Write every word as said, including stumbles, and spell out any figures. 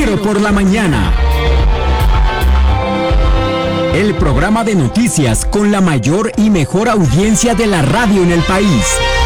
Cero por la mañana. El programa de noticias con la mayor y mejor audiencia de la radio en el país.